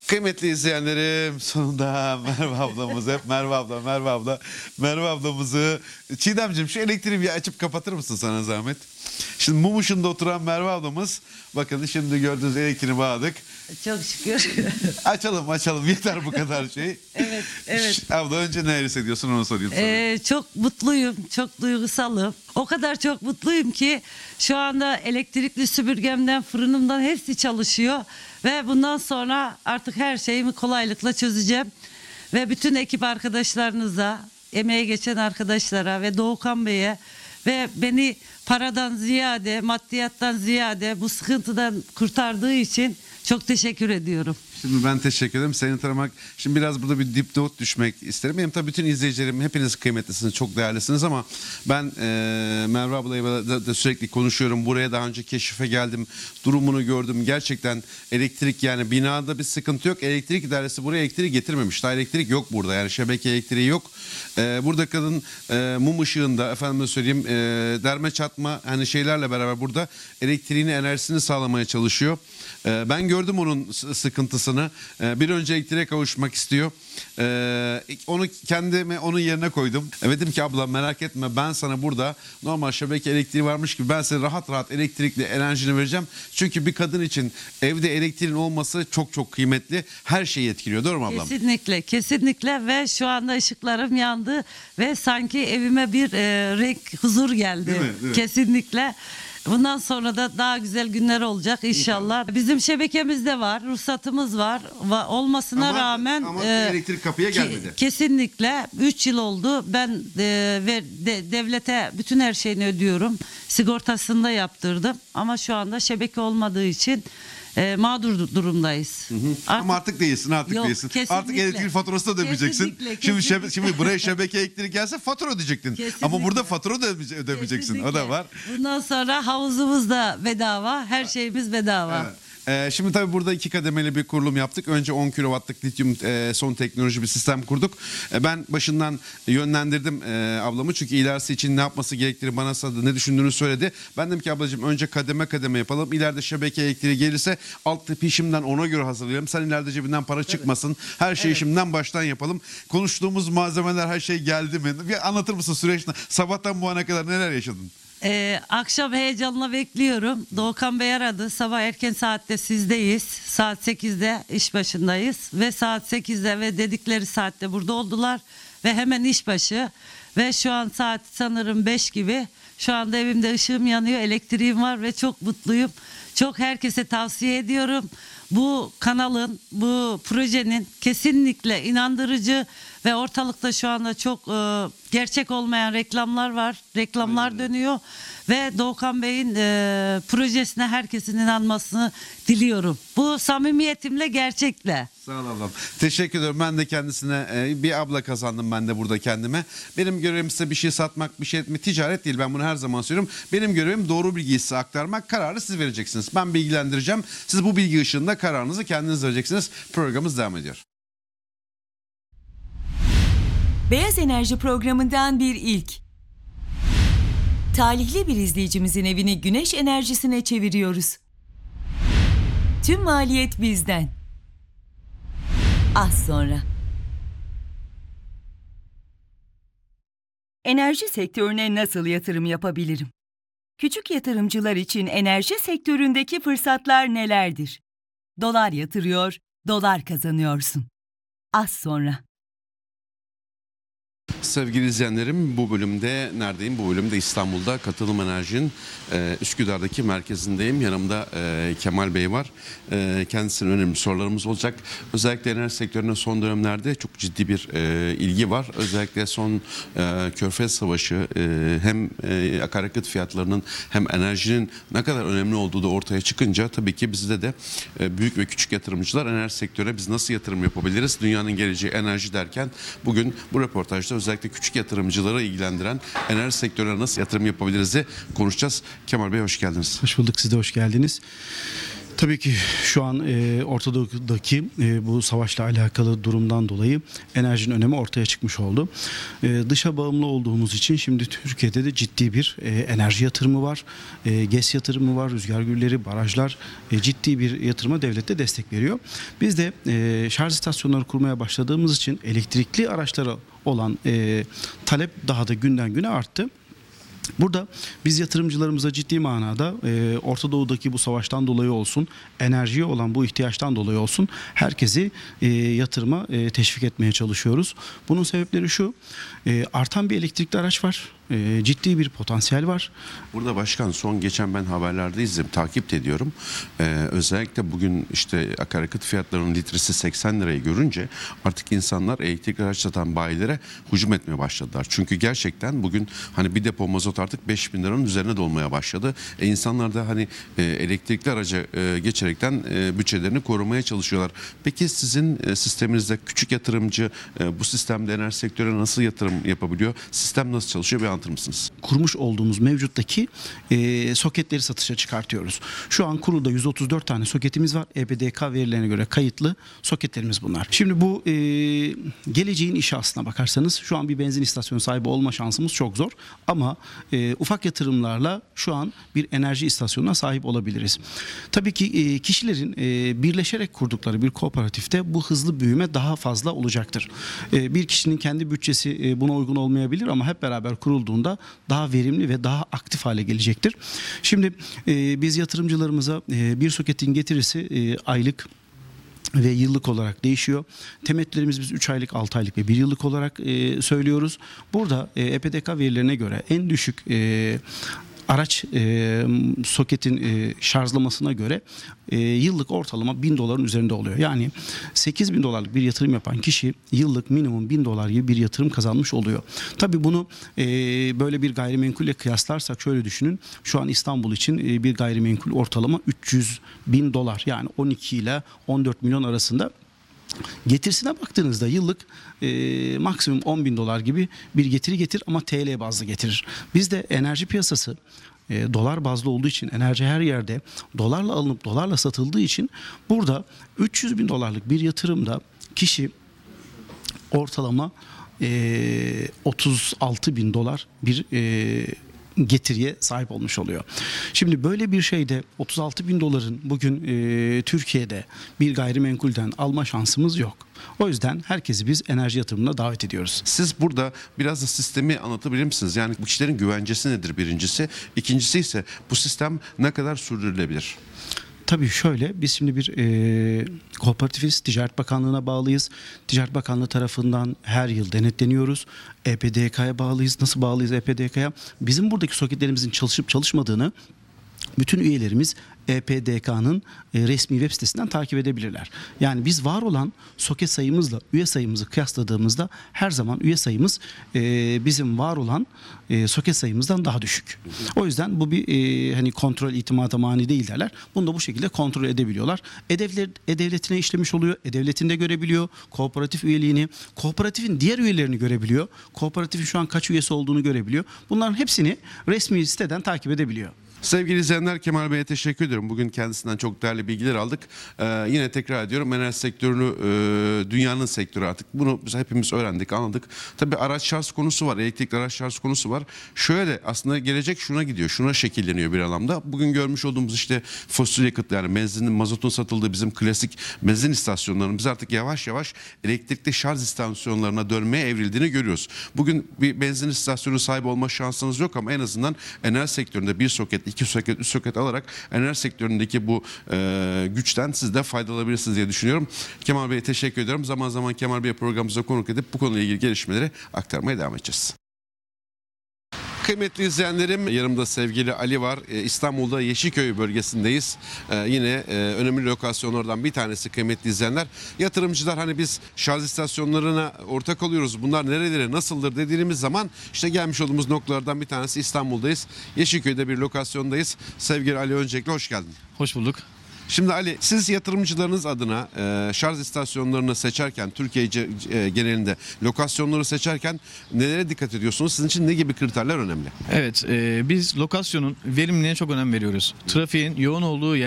Kıymetli izleyenlerim, sonunda Merve ablamız, hep Merve abla, Merve abla, Merve ablamızı... Çiğdemciğim, şu elektriği bir açıp kapatır mısın sana zahmet? Şimdi mum ışığında oturan Merve ablamız, bakın şimdi gördüğünüz elektriğini bağladık. Çok şükür. Açalım, yeter bu kadar şey. Evet. Abla, önce ne hissediyorsun onu sorayım sana. Çok mutluyum, çok duygusalım. O kadar çok mutluyum ki şu anda elektrikli süpürgemden, fırınımdan hepsi çalışıyor. Ve bundan sonra artık her şeyimi kolaylıkla çözeceğim. Ve bütün ekip arkadaşlarınıza, emeğe geçen arkadaşlara ve Doğukan Bey'e ve beni paradan ziyade, maddiyattan ziyade bu sıkıntıdan kurtardığı için çok teşekkür ediyorum. Şimdi ben teşekkür ederim. Seni tanımak, şimdi biraz burada bir dipnot düşmek isterim. Benim tabii bütün izleyicilerim, hepiniz kıymetlisiniz, çok değerlisiniz ama ben Merve ablayla da sürekli konuşuyorum. Buraya daha önce keşife geldim, durumunu gördüm. Gerçekten elektrik, yani binada bir sıkıntı yok. Elektrik idaresi buraya elektriği getirmemiş. Daha elektrik yok burada, yani şebeke elektriği yok. Burada kadın mum ışığında, efendime söyleyeyim, derme çatma hani şeylerle beraber burada elektriğini, enerjisini sağlamaya çalışıyor. Ben gördüm onun sıkıntısını. Bir önce elektriğe kavuşmak istiyor. Onu kendime onun yerine koydum. Dedim ki abla, merak etme, ben sana burada normal şebeke elektriği varmış gibi ben sana rahat rahat elektrikli enerjini vereceğim. Çünkü bir kadın için evde elektriğin olması çok çok kıymetli. Her şeyi etkiliyor. Doğru mu ablam? Kesinlikle ve şu anda ışıklarım yandı ve sanki evime bir renk, huzur geldi. Değil mi? Kesinlikle. Bundan sonra da daha güzel günler olacak inşallah. Bizim şebekemizde var, ruhsatımız var. Olmasına rağmen ama elektrik kapıya gelmedi. Kesinlikle 3 yıl oldu. Ben devlete bütün her şeyini ödüyorum. Sigortasını da yaptırdım. Ama şu anda şebeke olmadığı için mağdur durumdayız. Ama artık değilsin, Yok, değilsin. kesinlikle. Artık elektrik faturası da ödemeyeceksin. Şimdi buraya şebeke elektriği gelse fatura ödeyecektin. Kesinlikle. Ama burada fatura da ödemeyeceksin. Kesinlikle. O da var. Bundan sonra havuzumuz da bedava, her şeyimiz bedava. Evet. Şimdi tabii burada 2 kademeli bir kurulum yaptık. Önce 10 kW'lık lityum son teknoloji bir sistem kurduk. Ben başından yönlendirdim ablamı. Çünkü ilerisi için ne yapması gerektiğini bana ne düşündüğünü söyledi. Ben dedim ki ablacığım, önce kademe kademe yapalım. İleride şebeke elektriği gelirse alt tipi şimdiden ona göre hazırlayalım. Sen ileride cebinden para çıkmasın. Her şeyi şimdiden baştan yapalım. Konuştuğumuz malzemeler, her şey geldi mi? Bir anlatır mısın süreçte? Sabahtan bu ana kadar neler yaşadın? Akşam heyecanla bekliyorum. Doğukan Bey aradı. Sabah erken saatte sizdeyiz. Saat 8'de iş başındayız. Ve saat 8'de ve dedikleri saatte burada oldular. Ve hemen iş başı. Ve şu an saat sanırım 5 gibi. Şu anda evimde ışığım yanıyor, elektriğim var ve çok mutluyum. Çok herkese tavsiye ediyorum. Bu kanalın, bu projenin kesinlikle inandırıcı ve ortalıkta şu anda çok gerçek olmayan reklamlar var. Reklamlar dönüyor ve Doğukan Bey'in projesine herkesin inanmasını diliyorum. Bu samimiyetimle, gerçekle. Sağ ol ablam. Teşekkür ederim. Ben de kendisine bir abla kazandım ben de burada kendime. Benim görevim size bir şey satmak, bir şey etmek, ticaret değil. Ben bunu her zaman söylüyorum. Benim görevim doğru bilgiyi size aktarmak. Kararı siz vereceksiniz. Ben bilgilendireceğim. Siz bu bilgi ışığında kararınızı kendiniz vereceksiniz. Programımız devam ediyor. Beyaz Enerji programından bir ilk. Talihli bir izleyicimizin evini güneş enerjisine çeviriyoruz. Tüm maliyet bizden. Az sonra. Enerji sektörüne nasıl yatırım yapabilirim? Küçük yatırımcılar için enerji sektöründeki fırsatlar nelerdir? Dolar yatırıyor, dolar kazanıyorsun. Az sonra. Sevgili izleyenlerim, bu bölümde neredeyim? Bu bölümde İstanbul'da Katılım Enerji'nin Üsküdar'daki merkezindeyim. Yanımda Kemal Bey var. Kendisine önemli sorularımız olacak. Özellikle enerji sektörüne son dönemlerde çok ciddi bir ilgi var. Özellikle son Körfez Savaşı hem akaryakıt fiyatlarının hem enerjinin ne kadar önemli olduğu da ortaya çıkınca tabii ki bizde de büyük ve küçük yatırımcılar enerji sektörüne biz nasıl yatırım yapabiliriz? Dünyanın geleceği enerji derken bugün bu röportajda özellikle küçük yatırımcıları ilgilendiren enerji sektörüne nasıl yatırım yapabiliriz diye konuşacağız. Kemal Bey, hoş geldiniz. Hoş bulduk, siz de hoş geldiniz. Tabii ki şu an Orta Doğu'daki bu savaşla alakalı durumdan dolayı enerjinin önemi ortaya çıkmış oldu. Dışa bağımlı olduğumuz için şimdi Türkiye'de de ciddi bir enerji yatırımı var. GES yatırımı var, rüzgar gülleri, barajlar, ciddi bir yatırıma devlet de destek veriyor. Biz de şarj istasyonları kurmaya başladığımız için elektrikli araçlara olan talep daha da günden güne arttı. Burada biz yatırımcılarımıza ciddi manada Orta Doğu'daki bu savaştan dolayı olsun, enerjiye olan bu ihtiyaçtan dolayı olsun herkesi yatırıma teşvik etmeye çalışıyoruz. Bunun sebepleri şu, artan bir elektrikli araç var. Ciddi bir potansiyel var. Burada başkan son geçen ben haberlerde izledim, takip ediyorum. Özellikle bugün işte akaryakıt fiyatlarının litresi 80 lirayı görünce artık insanlar elektrikli araç satan bayilere hücum etmeye başladılar. Çünkü gerçekten bugün hani bir depo mazot artık 5.000 liranın üzerine dolmaya başladı. İnsanlar da hani elektrikli araca geçerekten bütçelerini korumaya çalışıyorlar. Peki sizin sisteminizde küçük yatırımcı bu sistemde enerji sektörüne nasıl yatırım yapabiliyor? Sistem nasıl çalışıyor? Bir anlatır mısınız? Kurmuş olduğumuz mevcuttaki soketleri satışa çıkartıyoruz. Şu an kurulda 134 tane soketimiz var. EPDK verilerine göre kayıtlı soketlerimiz bunlar. Şimdi bu geleceğin işi aslına bakarsanız şu an bir benzin istasyonu sahibi olma şansımız çok zor. Ama ufak yatırımlarla şu an bir enerji istasyonuna sahip olabiliriz. Tabii ki kişilerin birleşerek kurdukları bir kooperatifte bu hızlı büyüme daha fazla olacaktır. Bir kişinin kendi bütçesi buna uygun olmayabilir ama hep beraber kurulduğunda daha verimli ve daha aktif hale gelecektir. Şimdi biz yatırımcılarımıza bir soketin getirisi aylık ve yıllık olarak değişiyor. Temettülerimiz biz 3 aylık, 6 aylık ve 1 yıllık olarak söylüyoruz. Burada EPDK verilerine göre en düşük araç soketin şarjlamasına göre yıllık ortalama $1.000 üzerinde oluyor. Yani $8.000 bir yatırım yapan kişi yıllık minimum $1.000 gibi bir yatırım kazanmış oluyor. Tabii bunu böyle bir gayrimenkulle kıyaslarsak şöyle düşünün. Şu an İstanbul için bir gayrimenkul ortalama $300.000 yani 12 ile 14 milyon arasında. Getirisine baktığınızda yıllık maksimum $10.000 gibi bir getiri getirir ama TL bazlı getirir. Bizde enerji piyasası dolar bazlı olduğu için enerji her yerde dolarla alınıp dolarla satıldığı için burada $300.000 bir yatırımda kişi ortalama $36.000 bir getiriye sahip olmuş oluyor. Şimdi böyle bir şeyde $36.000 bugün Türkiye'de bir gayrimenkulden alma şansımız yok. O yüzden herkesi biz enerji yatırımına davet ediyoruz. Siz burada biraz da sistemi anlatabilir misiniz? Yani bu kişilerin güvencesi nedir birincisi? İkincisi ise bu sistem ne kadar sürdürülebilir? Tabii şöyle, biz şimdi bir kooperatifiz, Ticaret Bakanlığı'na bağlıyız. Ticaret Bakanlığı tarafından her yıl denetleniyoruz. EPDK'ya bağlıyız. Nasıl bağlıyız EPDK'ya? Bizim buradaki soketlerimizin çalışıp çalışmadığını bütün üyelerimiz EPDK'nın resmi web sitesinden takip edebilirler. Yani biz var olan soket sayımızla üye sayımızı kıyasladığımızda her zaman üye sayımız bizim var olan soket sayımızdan daha düşük. O yüzden bu bir hani kontrol itimata mani değil derler. Bunu da bu şekilde kontrol edebiliyorlar. E-Devleti'ne işlemiş oluyor. E-Devleti'nde görebiliyor. Kooperatif üyeliğini, kooperatifin diğer üyelerini görebiliyor. Kooperatifin şu an kaç üyesi olduğunu görebiliyor. Bunların hepsini resmi siteden takip edebiliyor. Sevgili izleyenler, Kemal Bey'e teşekkür ediyorum. Bugün kendisinden çok değerli bilgiler aldık. Yine tekrar ediyorum, enerji sektörünü dünyanın sektörü artık. Bunu biz hepimiz öğrendik, anladık. Tabii araç şarj konusu var, elektrikli araç şarj konusu var. Şöyle aslında gelecek şuna gidiyor, şuna şekilleniyor bir anlamda. Bugün görmüş olduğumuz işte fosil yakıt yani benzinin, mazotun satıldığı bizim klasik benzin istasyonlarımız artık yavaş yavaş elektrikli şarj istasyonlarına dönmeye evrildiğini görüyoruz. Bugün bir benzin istasyonu sahibi olma şansınız yok ama en azından enerji sektöründe bir soket, 2 soket, 3 soket alarak enerji sektöründeki bu güçten siz de faydalanabilirsiniz diye düşünüyorum. Kemal Bey'e teşekkür ediyorum. Zaman zaman Kemal Bey programımıza konuk edip bu konuyla ilgili gelişmeleri aktarmaya devam edeceğiz. Kıymetli izleyenlerim, yanımda sevgili Ali var. İstanbul'da Yeşilköy bölgesindeyiz. Yine önemli lokasyonlardan bir tanesi kıymetli izleyenler. Yatırımcılar hani biz şarj istasyonlarına ortak oluyoruz. Bunlar nereleri, nasıldır dediğimiz zaman işte gelmiş olduğumuz noktalardan bir tanesi İstanbul'dayız. Yeşilköy'de bir lokasyondayız. Sevgili Ali, öncelikle hoş geldin. Hoş bulduk. Şimdi Ali, siz yatırımcılarınız adına şarj istasyonlarını seçerken Türkiye genelinde lokasyonları seçerken nelere dikkat ediyorsunuz? Sizin için ne gibi kriterler önemli? Evet, biz lokasyonun verimliliğine çok önem veriyoruz. Trafiğin yoğun olduğu yer